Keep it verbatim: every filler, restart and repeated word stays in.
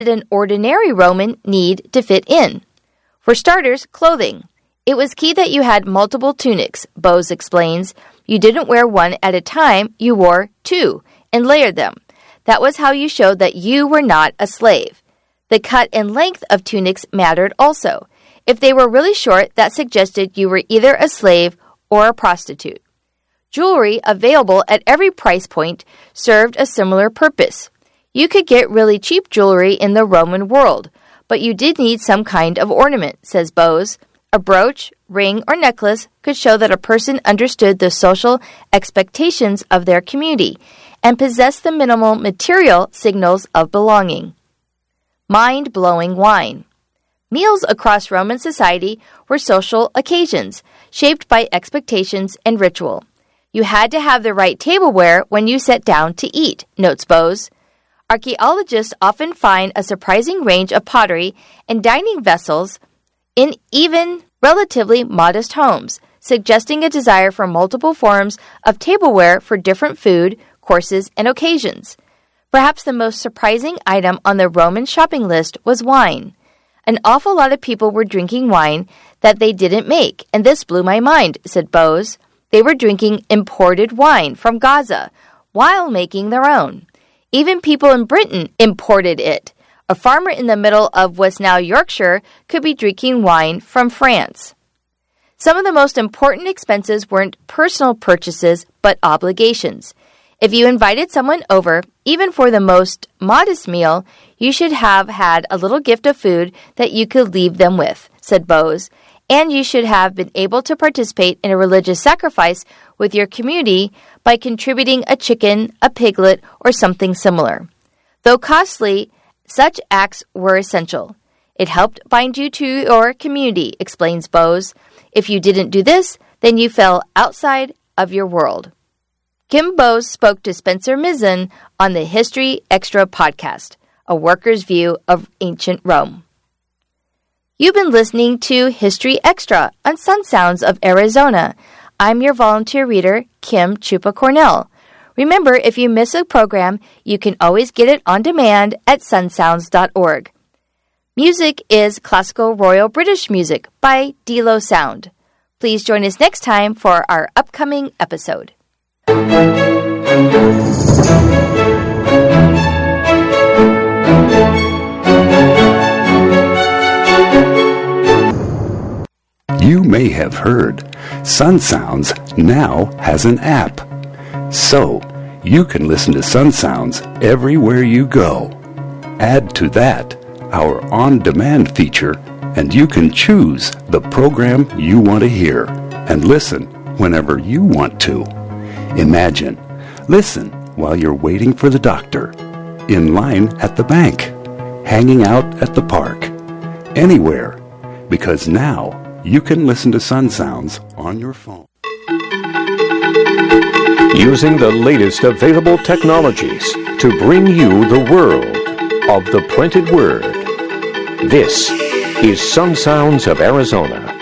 did an ordinary Roman need to fit in? For starters, clothing. It was key that you had multiple tunics, Bose explains. You didn't wear one at a time, you wore two and layered them. That was how you showed that you were not a slave. The cut and length of tunics mattered also. If they were really short, that suggested you were either a slave or a prostitute. Jewelry, available at every price point, served a similar purpose. You could get really cheap jewelry in the Roman world, but you did need some kind of ornament, says Bose. A brooch, ring, or necklace could show that a person understood the social expectations of their community and possessed the minimal material signals of belonging. Mind-blowing wine. Meals across Roman society were social occasions, shaped by expectations and ritual. You had to have the right tableware when you sat down to eat, notes Bose. Archaeologists often find a surprising range of pottery and dining vessels in even relatively modest homes, suggesting a desire for multiple forms of tableware for different food, courses, and occasions. Perhaps the most surprising item on the Roman shopping list was wine. An awful lot of people were drinking wine that they didn't make, and this blew my mind, said Bose. They were drinking imported wine from Gaza while making their own. Even people in Britain imported it. A farmer in the middle of what's now Yorkshire could be drinking wine from France. Some of the most important expenses weren't personal purchases, but obligations. If you invited someone over, even for the most modest meal, you should have had a little gift of food that you could leave them with, said Bose, and you should have been able to participate in a religious sacrifice with your community by contributing a chicken, a piglet, or something similar. Though costly, such acts were essential. It helped bind you to your community, explains Bose. If you didn't do this, then you fell outside of your world. Kim Bose spoke to Spencer Mizzen on the History Extra podcast, a worker's view of ancient Rome. You've been listening to History Extra on Sun Sounds of Arizona. I'm your volunteer reader, Kim Chupa Cornell. Remember, if you miss a program, you can always get it on demand at sun sounds dot org. Music is Classical Royal British Music by D-Lo Sound. Please join us next time for our upcoming episode. You may have heard Sun Sounds now has an app. So, you can listen to Sun Sounds everywhere you go. Add to that our on-demand feature, and you can choose the program you want to hear and listen whenever you want to. Imagine, listen while you're waiting for the doctor, in line at the bank, hanging out at the park, anywhere, because now you can listen to Sun Sounds on your phone. Using the latest available technologies to bring you the world of the printed word. This is Sun Sounds of Arizona.